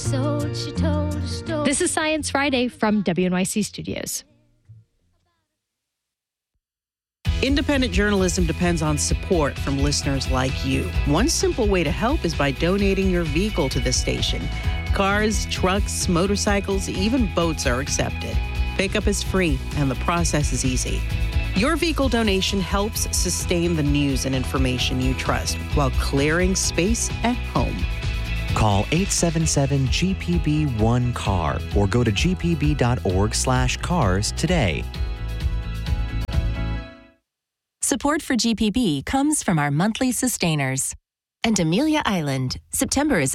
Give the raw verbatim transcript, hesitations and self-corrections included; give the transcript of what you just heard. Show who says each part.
Speaker 1: So she told a story.
Speaker 2: This is Science Friday from W N Y C Studios.
Speaker 3: Independent journalism depends on support from listeners like you. One simple way to help is by donating your vehicle to the station. Cars, trucks, motorcycles, even boats are accepted. Pickup is free and the process is easy. Your vehicle donation helps sustain the news and information you trust while clearing space at home.
Speaker 4: Call eight seven seven G P B one C A R or go to g p b dot org slash cars today.
Speaker 5: Support for G P B comes from our monthly sustainers. And Amelia Island, September is